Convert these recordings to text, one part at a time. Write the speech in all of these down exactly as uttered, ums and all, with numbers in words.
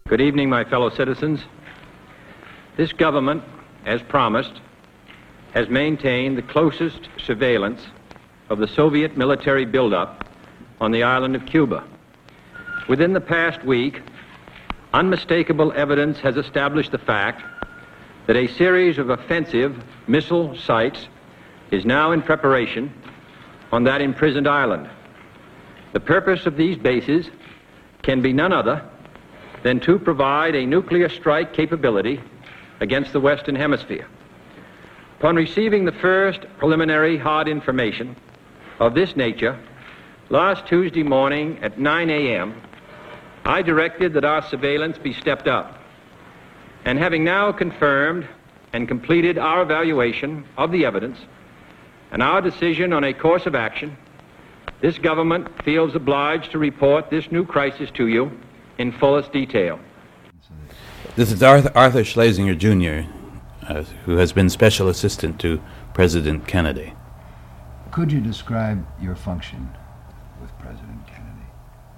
Good evening, my fellow citizens. This government, as promised, has maintained the closest surveillance of the Soviet military buildup on the island of Cuba. Within the past week, unmistakable evidence has established the fact that a series of offensive missile sites is now in preparation on that imprisoned island. The purpose of these bases can be none other than to provide a nuclear strike capability against the Western Hemisphere. Upon receiving the first preliminary hard information of this nature, last Tuesday morning at nine a m, I directed that our surveillance be stepped up. And having now confirmed and completed our evaluation of the evidence and our decision on a course of action, this government feels obliged to report this new crisis to you in fullest detail. This is Arthur, Arthur Schlesinger, Junior, uh, who has been special assistant to President Kennedy. Could you describe your function with President Kennedy?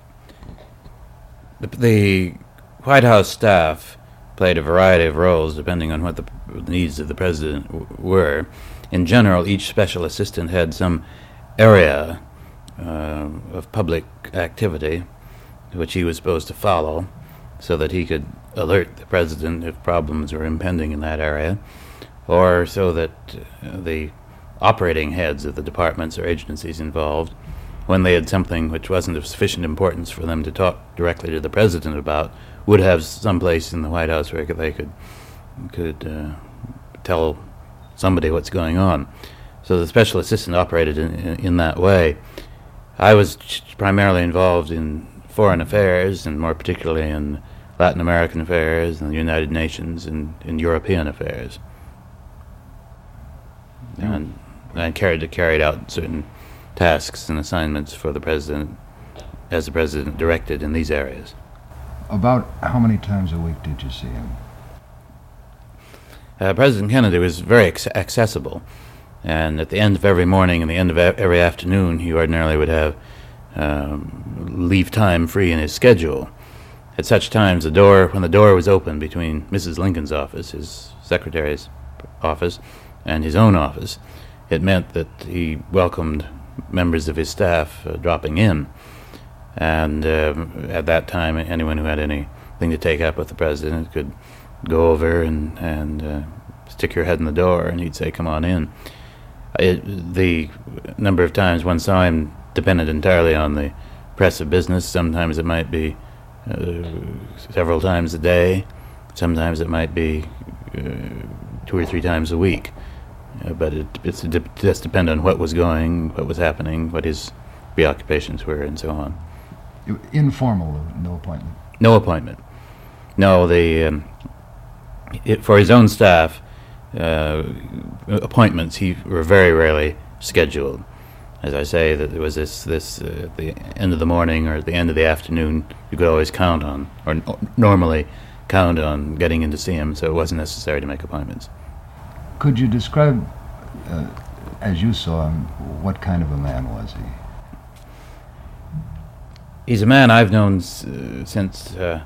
The, the White House staff played a variety of roles depending on what the needs of the president w- were. In general, each special assistant had some area uh, of public activity which he was supposed to follow so that he could alert the president if problems were impending in that area, or so that uh, the operating heads of the departments or agencies involved, when they had something which wasn't of sufficient importance for them to talk directly to the president about, would have some place in the White House where they could could uh, tell somebody what's going on. So the special assistant operated in, in, in that way. I was primarily involved in foreign affairs, and more particularly in Latin American affairs, and the United Nations, and in European affairs. Mm. And I carried carried out certain tasks and assignments for the president, as the president directed in these areas. About how many times a week did you see him? Uh, President Kennedy was very ex- accessible, and at the end of every morning and the end of a- every afternoon, he ordinarily would have um, leave time free in his schedule. At such times, the door, when the door was open between Missus Lincoln's office, his secretary's office, and his own office, it meant that he welcomed members of his staff uh, dropping in. And uh, at that time, anyone who had anything to take up with the president could go over and, and uh, stick your head in the door, and he'd say, "Come on in." It, the number of times one saw him depended entirely on the press of business. Sometimes it might be uh, several times a day. Sometimes it might be uh, two or three times a week. Uh, but it it's, it just depend on what was going, what was happening, what his preoccupations were, and so on. Informal, no appointment? No appointment. No, the um, it, for his own staff, uh, appointments he were very rarely scheduled. As I say, that there was this, this uh, at the end of the morning or at the end of the afternoon, you could always count on, or n- normally count on getting in to see him, so it wasn't necessary to make appointments. Could you describe, uh, as you saw him, what kind of a man was he? He's a man I've known s- uh, since uh,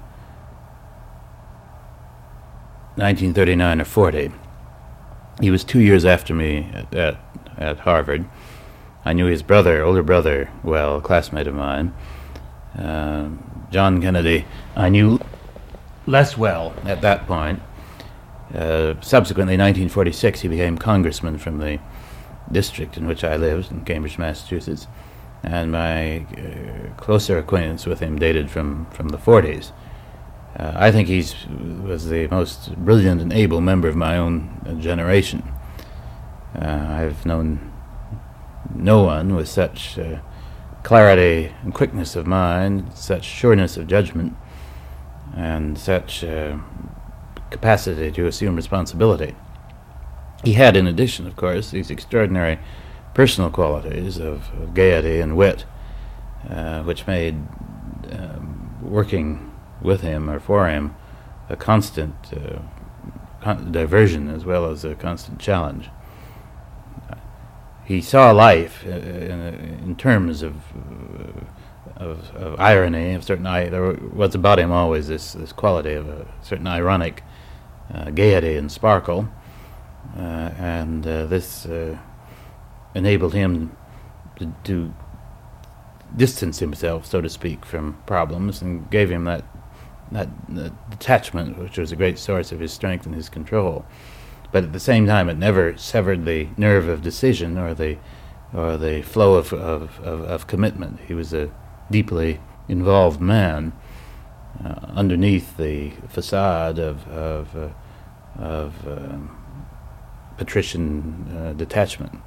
nineteen thirty-nine or forty. He was two years after me at, at, at Harvard. I knew his brother, older brother, well, a classmate of mine. Uh, John Kennedy, I knew less well at that point. Uh, subsequently, in nineteen forty-six, he became congressman from the district in which I lived, in Cambridge, Massachusetts. And my uh, closer acquaintance with him dated from, from the forties. Uh, I think he was the most brilliant and able member of my own uh, generation. Uh, I've known no one with such uh, clarity and quickness of mind, such sureness of judgment, and such uh, capacity to assume responsibility. He had, in addition, of course, these extraordinary personal qualities of, of gaiety and wit, uh, which made um, working with him or for him a constant uh, con- diversion as well as a constant challenge. He saw life uh, in, in terms of uh, of, of irony, of certain I, there was about him always this, this quality of a certain ironic uh, gaiety and sparkle, uh, and uh, this uh, enabled him to, to distance himself, so to speak, from problems, and gave him that, that that detachment, which was a great source of his strength and his control. But at the same time, it never severed the nerve of decision or the or the flow of of, of, of commitment. He was a deeply involved man uh, underneath the facade of of, uh, of uh, patrician uh, detachment.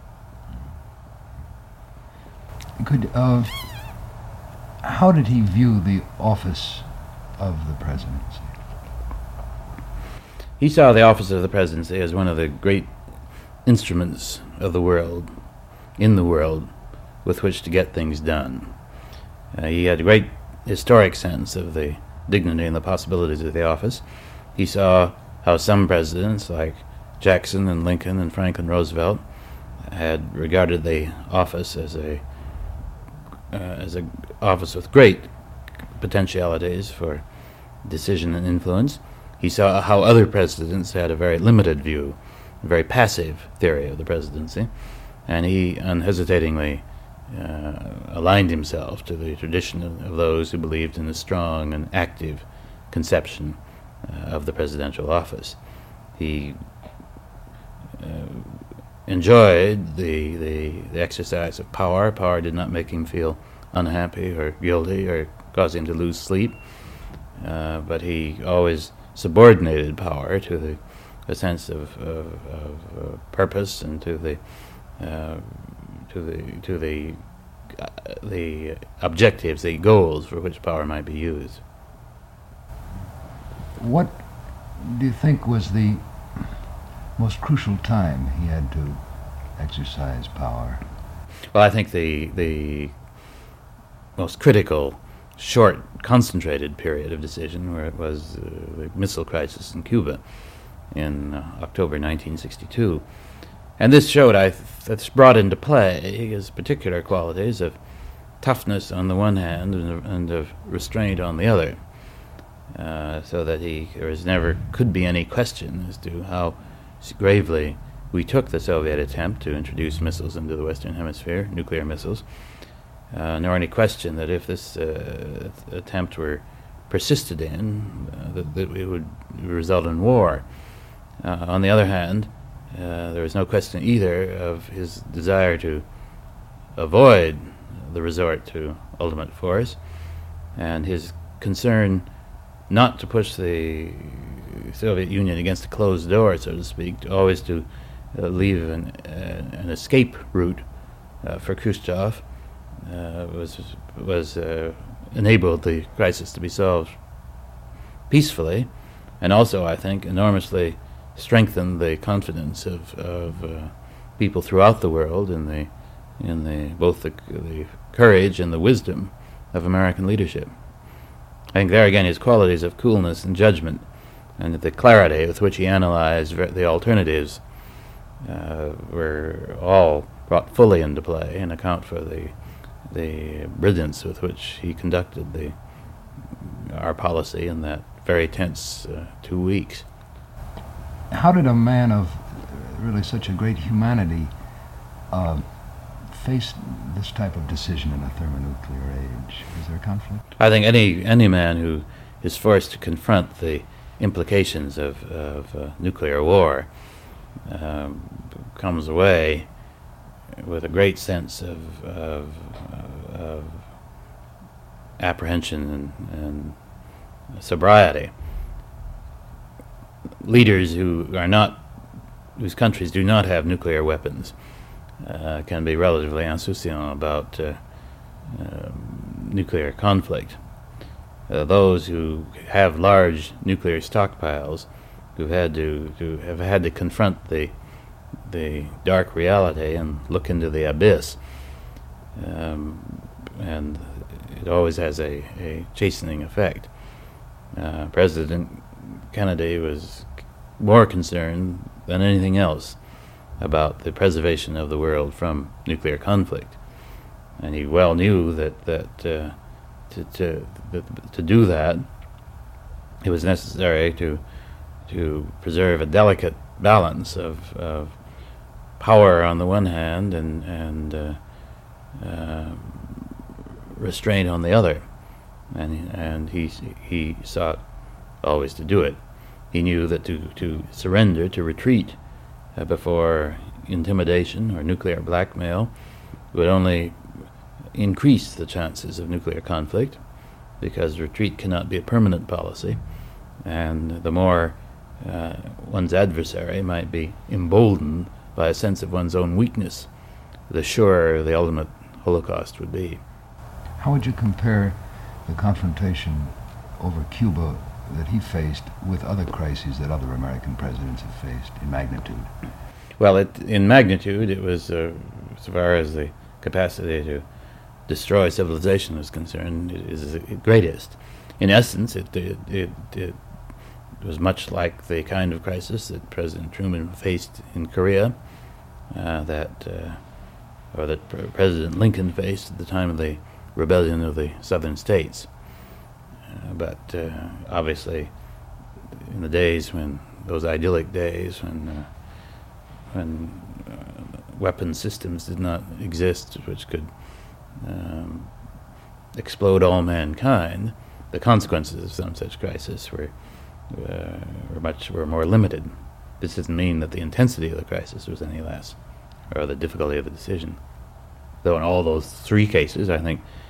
Could uh, how did he view the office of the presidency? He saw the office of the presidency as one of the great instruments of the world, in the world, with which to get things done. Uh, he had a great historic sense of the dignity and the possibilities of the office. He saw how some presidents, like Jackson and Lincoln and Franklin Roosevelt, had regarded the office as a uh, as an office with great potentialities for decision and influence. He saw how other presidents had a very limited view, a very passive theory of the presidency, and he unhesitatingly uh, aligned himself to the tradition of, of those who believed in a strong and active conception uh, of the presidential office. He uh, enjoyed the, the, the exercise of power. Power did not make him feel unhappy or guilty or cause him to lose sleep, uh, but he always subordinated power to the, the sense of, of, of uh, purpose and to the uh, to the to the uh, the objectives, the goals for which power might be used. What do you think was the most crucial time he had to exercise power? Well, I think the the most critical, short, concentrated period of decision, where it was uh, the missile crisis in Cuba in uh, October nineteen sixty-two. And this showed, I th- that's brought into play his particular qualities of toughness on the one hand and of, and of restraint on the other, uh, so that he there was never could be any question as to how gravely we took the Soviet attempt to introduce missiles into the Western Hemisphere, nuclear missiles, uh, nor any question that if this uh, attempt were persisted in, uh, that, that it would result in war. Uh, on the other hand, uh, there was no question either of his desire to avoid the resort to ultimate force, and his concern not to push the Soviet Union against a closed door, so to speak, to always to uh, leave an, uh, an escape route uh, for Khrushchev, uh, was was uh, enabled the crisis to be solved peacefully, and also, I think, enormously strengthened the confidence of, of uh, people throughout the world in the in the both the, the courage and the wisdom of American leadership. I think there again his qualities of coolness and judgment, and the clarity with which he analyzed ver- the alternatives uh, were all brought fully into play and account for the the brilliance with which he conducted the our policy in that very tense uh, two weeks. How did a man of really such a great humanity uh, face this type of decision in a thermonuclear age? Is there conflict? I think any any man who is forced to confront the implications of, of uh, nuclear war um, comes away with a great sense of, of, of apprehension and, and sobriety. Leaders who are not, whose countries do not have nuclear weapons, uh, can be relatively insouciant about uh, uh, nuclear conflict. Uh, those who have large nuclear stockpiles, who've had to, to have had to confront the the dark reality and look into the abyss, um, and it always has a, a chastening effect. Uh, President Kennedy was more concerned than anything else about the preservation of the world from nuclear conflict. and he well knew that that uh, to to to do that, it was necessary to to preserve a delicate balance of, of power on the one hand and and uh, uh, restraint on the other, and and he he sought always to do it. He knew that to to surrender, to retreat uh, before intimidation or nuclear blackmail would only increase the chances of nuclear conflict, because retreat cannot be a permanent policy, and the more uh, one's adversary might be emboldened by a sense of one's own weakness, the surer the ultimate Holocaust would be. How would you compare the confrontation over Cuba that he faced with other crises that other American presidents have faced in magnitude? Well, it, in magnitude, it was, uh, as far as the capacity to destroy civilization is concerned, it is the greatest. In essence, it, it, it, it was much like the kind of crisis that President Truman faced in Korea, uh, that, uh, or that Pre- President Lincoln faced at the time of the rebellion of the southern states. Uh, but uh, obviously, in the days when, those idyllic days when uh, when uh, weapon systems did not exist which could um, explode all mankind, the consequences of some such crisis were uh, were much were more limited. This doesn't mean that the intensity of the crisis was any less, or the difficulty of the decision. Though in all those three cases, I think